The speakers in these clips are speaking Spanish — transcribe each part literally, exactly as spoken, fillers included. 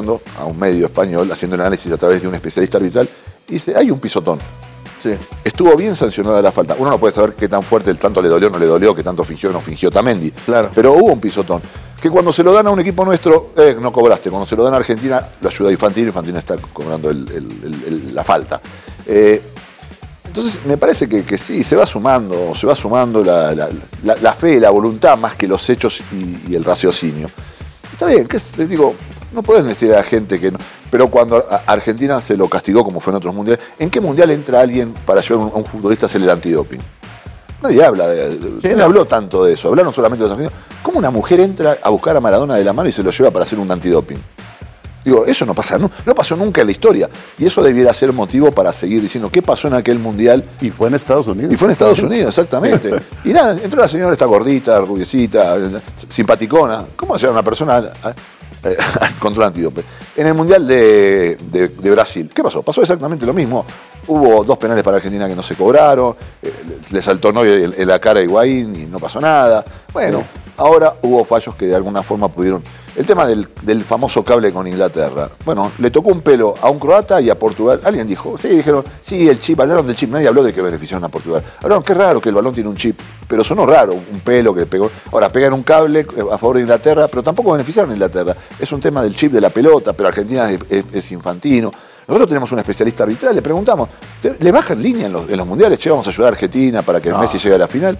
entrevistando a un medio español, haciendo el análisis a través de un especialista arbitral, y dice, hay un pisotón. Sí. Estuvo bien sancionada la falta. Uno no puede saber qué tan fuerte, tanto le dolió o no le dolió, qué tanto fingió o no fingió Tamendi. Claro. Pero hubo un pisotón. Que cuando se lo dan a un equipo nuestro, eh, no cobraste. Cuando se lo dan a Argentina, lo ayuda Infantino, Infantino está cobrando el, el, el, el, la falta. Eh, entonces, me parece que, que sí, se va sumando, se va sumando la, la, la, la fe, la voluntad, más que los hechos y, y el raciocinio. Está bien, que es, digo, no podés decir a la gente que no. Pero cuando a Argentina se lo castigó, como fue en otros mundiales, ¿en qué mundial entra alguien para llevar a un, un futbolista a hacer el antidoping? Nadie habla de, de sí, nadie no. habló tanto de eso. Hablaron solamente de los argentinos. ¿Cómo una mujer entra a buscar a Maradona de la mano y se lo lleva para hacer un antidoping? Digo, eso no pasa, no, no pasó nunca en la historia. Y eso debiera ser motivo para seguir diciendo qué pasó en aquel mundial. Y fue en Estados Unidos. Y fue en Estados Unidos, exactamente. Y nada, entró la señora, esta gordita, rubiecita, simpaticona. ¿Cómo hace una persona a, Eh, contra un antídope? En el Mundial de, de, de Brasil, ¿qué pasó? Pasó exactamente lo mismo. Hubo dos penales para Argentina que no se cobraron, eh, le saltó Neuer en, en la cara a Higuaín y no pasó nada. Bueno, sí. Ahora hubo fallos que de alguna forma pudieron... El tema del, del famoso cable con Inglaterra. Bueno, le tocó un pelo a un croata y a Portugal. Alguien dijo, sí, dijeron, sí, el chip, hablaron del chip. Nadie habló de que beneficiaron a Portugal. Hablaron, qué raro que el balón tiene un chip, pero sonó raro, un pelo que pegó. Ahora, pegan un cable a favor de Inglaterra, pero tampoco beneficiaron a Inglaterra. Es un tema del chip de la pelota, pero Argentina es, es, es Infantino. Nosotros tenemos un especialista arbitral, le preguntamos, ¿le bajan línea en los, en los mundiales? Che, vamos a ayudar a Argentina para que no. Messi llegue a la final.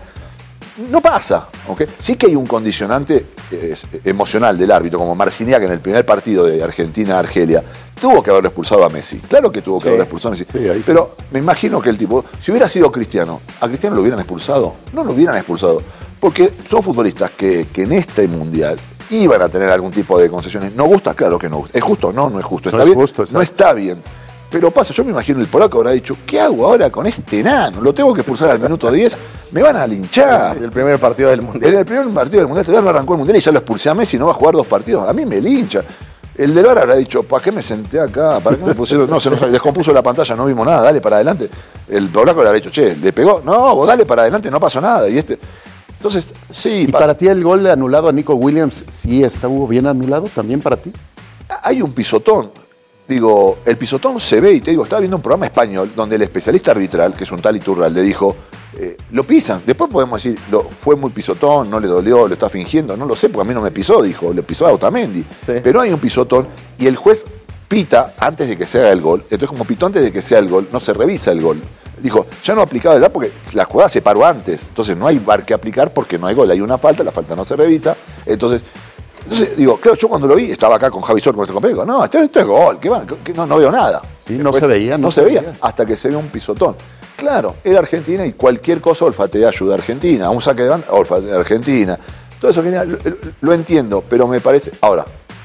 No pasa, ¿okay? Sí que hay un condicionante eh, emocional del árbitro, como Marciniak en el primer partido de Argentina-Argelia. Tuvo que haberlo expulsado a Messi. Claro que tuvo que sí. haberlo expulsado a Messi. Sí, pero sí. Me imagino que el tipo, si hubiera sido Cristiano, ¿a Cristiano lo hubieran expulsado? No lo hubieran expulsado. Porque son futbolistas que, que en este mundial iban a tener algún tipo de concesiones. ¿No gusta? Claro que no gusta. ¿Es justo? No, no es justo. ¿Está no bien? Es justo, no está bien. Pero pasa, yo me imagino el polaco habrá dicho, ¿qué hago ahora con este enano? Lo tengo que expulsar al minuto diez, me van a linchar. El primer partido del Mundial. En el primer partido del Mundial, todavía no arrancó el Mundial y ya lo expulsé a Messi, no va a jugar dos partidos. A mí me lincha. El del V A R habrá dicho, ¿para qué me senté acá? ¿Para qué me pusieron? No, se nos descompuso la pantalla, no vimos nada, dale para adelante. El polaco le habrá dicho, che, ¿le pegó? No, vos dale para adelante, no pasó nada. Y este... Entonces, sí. ¿Y pasa. Para ti el gol anulado a Nico Williams, sí estuvo bien anulado también para ti? Hay un pisotón. Digo, el pisotón se ve, y te digo, estaba viendo un programa español donde el especialista arbitral, que es un tal Iturralde, dijo, eh, lo pisan. Después podemos decir, lo, fue muy pisotón, no le dolió, lo está fingiendo, no lo sé, porque a mí no me pisó, dijo, le pisó a Otamendi. Sí. Pero hay un pisotón y el juez pita antes de que se haga el gol. Entonces, como pitó antes de que sea el gol, no se revisa el gol. Dijo, ya no ha aplicado el V A R porque la jugada se paró antes. Entonces no hay V A R que aplicar porque no hay gol. Hay una falta, la falta no se revisa. Entonces... Entonces, digo, claro, yo cuando lo vi, estaba acá con Javi Sor, con este compañero, no, esto, esto es gol, ¿qué va? ¿Qué? No, no veo nada. Sí, no se veía. No, no se veía, veía, hasta que se ve un pisotón. Claro, era Argentina y cualquier cosa olfatea ayuda a Argentina. Un saque de banda, olfatea a Argentina. Todo eso, lo, lo entiendo, pero me parece... Ahora,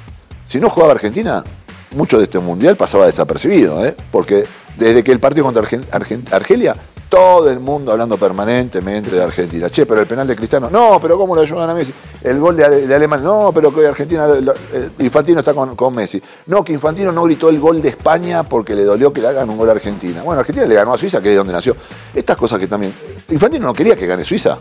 si no jugaba Argentina, mucho de este Mundial pasaba desapercibido, ¿eh? Porque desde que el partido contra Argen, Argen, Argelia... Todo el mundo hablando permanentemente de Argentina. Che, pero el penal de Cristiano, no, pero ¿cómo lo ayudan a Messi? El gol de, de Alemania, no, pero que Argentina, Infantino está con, con Messi. No, que Infantino no gritó el gol de España porque le dolió que le hagan un gol a Argentina. Bueno, Argentina le ganó a Suiza, que es de donde nació. Estas cosas que también... Infantino no quería que gane Suiza.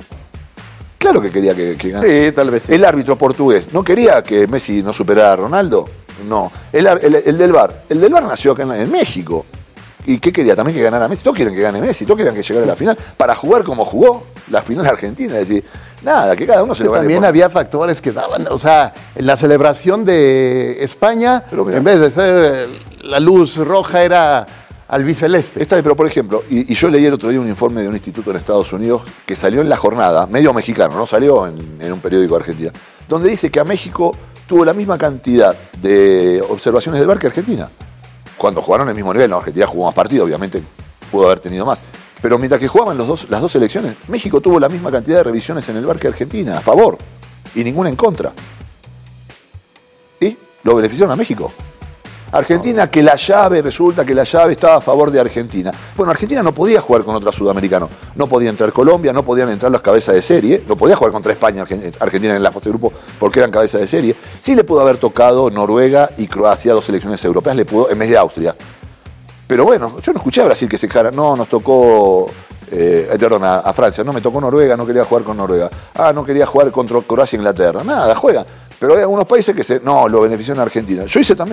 Claro que quería que, que gane. Sí, tal vez sí. El árbitro portugués, ¿no quería que Messi no superara a Ronaldo? No. El, el, el del V A R, el del V A R nació acá en, en México. ¿Y qué quería? También que ganara Messi. Todos quieren que gane Messi, todos quieren que llegara a la final para jugar como jugó la final argentina. Es decir, nada, que cada uno se lo vale. También por... había factores que daban, o sea, en la celebración de España, en vez de ser la luz roja, era albiceleste. Está bien, pero por ejemplo, y, y yo leí el otro día un informe de un instituto en Estados Unidos que salió en La Jornada, medio mexicano, no salió en, en un periódico de Argentina, donde dice que a México tuvo la misma cantidad de observaciones del V A R que Argentina. Cuando jugaron el mismo nivel, no, Argentina jugó más partidos, obviamente pudo haber tenido más. Pero mientras que jugaban los dos, las dos selecciones, México tuvo la misma cantidad de revisiones en el V A R que Argentina, a favor, y ninguna en contra. ¿Y? Lo beneficiaron a México. Argentina, que la llave, resulta que la llave estaba a favor de Argentina. Bueno, Argentina no podía jugar con otro sudamericano. No podía entrar Colombia, no podían entrar las cabezas de serie. No podía jugar contra España, Argentina en la fase de grupo, porque eran cabezas de serie. Sí le pudo haber tocado Noruega y Croacia, dos selecciones europeas, le pudo, en vez de Austria. Pero bueno, yo no escuché a Brasil que se quejara. No, nos tocó... Eh, perdón, a, a Francia. No, me tocó Noruega, no quería jugar con Noruega. Ah, no quería jugar contra Croacia e Inglaterra. Nada, juega. Pero hay algunos países que se... No, lo benefician a Argentina. Yo hice también